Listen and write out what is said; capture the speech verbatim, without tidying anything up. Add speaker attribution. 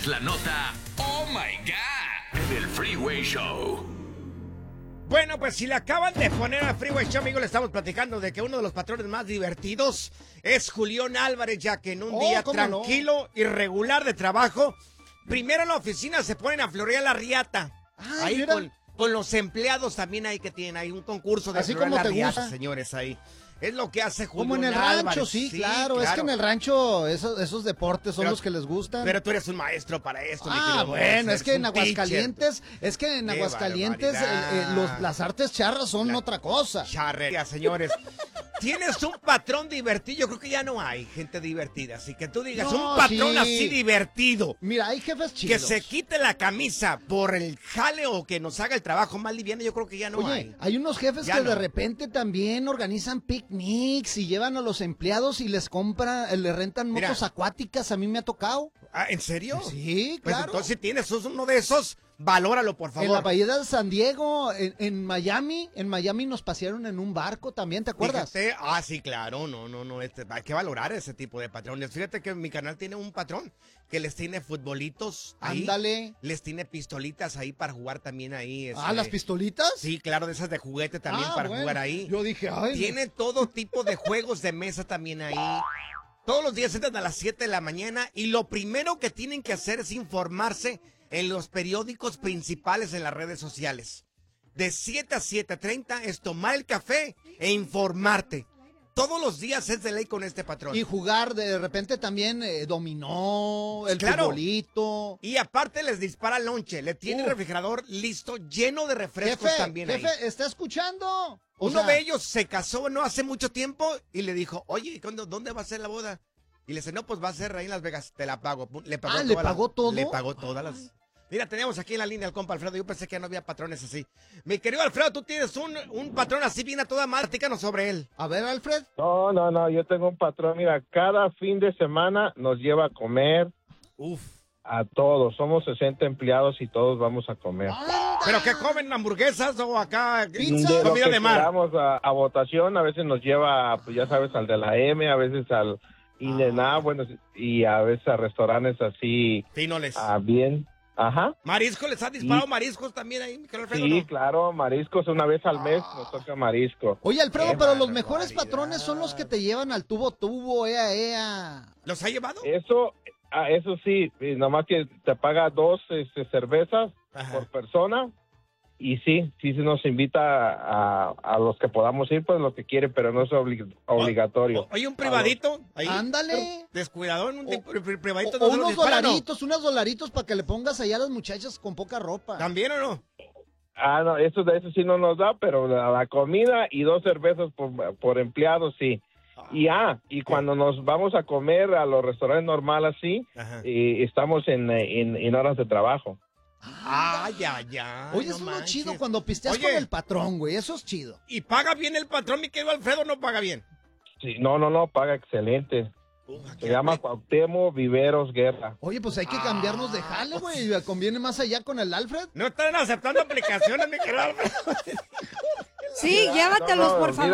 Speaker 1: es la nota Oh My God en el Freeway Show.
Speaker 2: Bueno, pues si le acaban de poner al Freeway Show, amigo, le estamos platicando de que uno de los patrones más divertidos es Julián Álvarez, ya que en un
Speaker 3: Oh,
Speaker 2: día
Speaker 3: ¿cómo
Speaker 2: tranquilo y regular de trabajo, primero en la oficina se ponen a florear la riata.
Speaker 3: Ay,
Speaker 2: ahí
Speaker 3: mira.
Speaker 2: con, con los empleados también hay que tienen, hay un concurso de
Speaker 3: Así
Speaker 2: florear
Speaker 3: como
Speaker 2: la
Speaker 3: te
Speaker 2: riata,
Speaker 3: gusta.
Speaker 2: señores, ahí. Es lo que hace Julián
Speaker 3: Como en el
Speaker 2: Álvarez.
Speaker 3: rancho, sí, claro. Es que en el rancho esos, esos deportes son
Speaker 2: Pero-
Speaker 3: los que les gustan.
Speaker 2: Pero tú eres un maestro para esto, mi
Speaker 3: Ah,
Speaker 2: querido
Speaker 3: bueno,
Speaker 2: Moisés,
Speaker 3: es que en
Speaker 2: eres un teacher.
Speaker 3: Aguascalientes, es que en
Speaker 2: Qué
Speaker 3: Aguascalientes el-
Speaker 2: barbaridad.
Speaker 3: el- los- las artes charras son
Speaker 2: La-
Speaker 3: otra cosa.
Speaker 2: Charrería, señores. Tienes un patrón divertido. Yo creo que ya no hay gente divertida. Así que tú digas,
Speaker 3: No,
Speaker 2: un patrón
Speaker 3: sí.
Speaker 2: así divertido.
Speaker 3: Mira, hay jefes
Speaker 2: Que
Speaker 3: chidos.
Speaker 2: se quite la camisa por el jale o que nos haga el trabajo más liviano, yo creo que ya no
Speaker 3: Oye,
Speaker 2: hay.
Speaker 3: hay unos jefes
Speaker 2: Ya
Speaker 3: que
Speaker 2: no.
Speaker 3: de repente también organizan picnics y llevan a los empleados y les compran, eh, les rentan
Speaker 2: Mira.
Speaker 3: motos acuáticas. A mí me ha tocado.
Speaker 2: Ah, ¿en serio?
Speaker 3: Sí,
Speaker 2: Pues
Speaker 3: claro.
Speaker 2: entonces si tienes uno de esos, valóralo, por favor.
Speaker 3: En la bahía de San Diego, en, en Miami, en Miami nos pasearon en un barco también, ¿te acuerdas?
Speaker 2: Fíjate, ah, sí, claro, no, no, no, este, hay que valorar ese tipo de patrones. Fíjate que mi canal tiene un patrón que les tiene futbolitos ahí.
Speaker 3: Ándale.
Speaker 2: Les tiene pistolitas ahí para jugar también ahí.
Speaker 3: Ah,
Speaker 2: este,
Speaker 3: ¿las pistolitas?
Speaker 2: Sí, claro, de esas de juguete también
Speaker 3: Ah,
Speaker 2: para
Speaker 3: bueno.
Speaker 2: jugar ahí.
Speaker 3: Yo dije, ay.
Speaker 2: Tiene todo tipo de juegos de mesa también ahí. Todos los días entran a las siete de la mañana y lo primero que tienen que hacer es informarse en los periódicos principales en las redes sociales. De siete a siete treinta es tomar el café e informarte. Todos los días es de ley con este patrón.
Speaker 3: Y jugar de repente también eh, dominó, el
Speaker 2: Claro.
Speaker 3: futbolito.
Speaker 2: Y aparte les dispara lonche, le tiene el
Speaker 3: Uf.
Speaker 2: refrigerador listo, lleno de refrescos
Speaker 3: Jefe,
Speaker 2: también
Speaker 3: jefe,
Speaker 2: ahí.
Speaker 3: ¿está escuchando? O
Speaker 2: Uno
Speaker 3: sea,
Speaker 2: de ellos se casó no hace mucho tiempo y le dijo, oye, ¿cuándo- ¿dónde va a ser la boda? Y le dice, no, pues va a ser ahí en Las Vegas, te la pago. Pum, Le pagó
Speaker 3: Ah, ¿le
Speaker 2: todas las-
Speaker 3: pagó todo?
Speaker 2: Le pagó todas las... Mira, tenemos aquí en la línea al compa Alfredo, yo pensé que no había patrones así. Mi querido Alfredo, tú tienes un, un patrón así bien a toda madre, platícanos sobre él.
Speaker 3: A ver, Alfred.
Speaker 4: No, no, no, yo tengo un patrón, mira, cada fin de semana nos lleva a comer
Speaker 2: Uf.
Speaker 4: a todos, somos sesenta empleados y todos vamos a comer.
Speaker 2: ¿Pero qué comen, hamburguesas o acá
Speaker 3: Pizza.
Speaker 4: De lo
Speaker 2: comida
Speaker 4: que
Speaker 2: de mar?
Speaker 4: queramos a, a votación, a veces nos lleva, pues ya sabes, al de la M, a veces al In-N-Out, bueno, y a veces a restaurantes así,
Speaker 2: Finoles.
Speaker 4: ah, bien, ajá.
Speaker 2: ¿Marisco? ¿Les ha disparado
Speaker 4: Y-
Speaker 2: mariscos también ahí, mi querido Alfredo?
Speaker 4: Sí,
Speaker 2: no?
Speaker 4: claro, mariscos, una vez al mes nos toca marisco.
Speaker 3: Oye, Alfredo,
Speaker 2: Qué
Speaker 3: pero los
Speaker 2: barbaridad.
Speaker 3: mejores patrones son los que te llevan al tubo tubo, ea, ea.
Speaker 2: ¿Los ha llevado?
Speaker 4: Eso, ah, eso sí, y nomás que te paga dos este, cervezas
Speaker 2: Ajá.
Speaker 4: por persona. Y sí, sí se nos invita a, a los que podamos ir, pues lo que quiere, pero no es obli- obligatorio.
Speaker 2: O- Oye, un privadito. Ahí.
Speaker 3: Ándale.
Speaker 2: Descuidadón, un
Speaker 3: O-
Speaker 2: pri- pri- privadito.
Speaker 3: O,
Speaker 2: no
Speaker 3: o
Speaker 2: se los
Speaker 3: unos
Speaker 2: disparan, ¿no?
Speaker 3: dolaritos, unos dolaritos para que le pongas allá a las muchachas con poca ropa.
Speaker 2: ¿También o no?
Speaker 4: Ah, no, eso, eso sí no nos da, pero la, la comida y dos cervezas por, por empleado, sí. Y ah, y cuando nos vamos a comer a los restaurantes normales, sí,
Speaker 2: Ajá.
Speaker 4: y estamos en, en, en horas de trabajo.
Speaker 2: Ay, ay, ay.
Speaker 3: Oye,
Speaker 2: no
Speaker 3: eso es lo
Speaker 2: manches.
Speaker 3: chido cuando pisteas
Speaker 2: Oye.
Speaker 3: con el patrón, güey. Eso es chido.
Speaker 2: ¿Y paga bien el patrón, mi querido Alfredo, o no paga bien?
Speaker 4: Sí, no, no, no, paga excelente.
Speaker 2: Uh,
Speaker 4: Se llama Cuauhtémoc Viveros Guerra.
Speaker 3: Oye, pues hay que cambiarnos de jale, güey. Conviene más allá con el Alfred.
Speaker 2: No están aceptando aplicaciones, mi querido Alfredo.
Speaker 5: Sí, llévatelos,
Speaker 4: No, no,
Speaker 5: por favor.